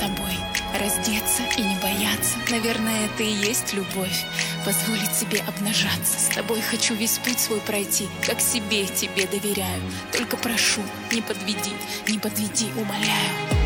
собой, раздеться и не бояться. Наверное, это и есть любовь, позволить себе обнажаться. С тобой хочу весь путь свой пройти, как себе тебе доверяю. Только прошу, не подведи, умоляю.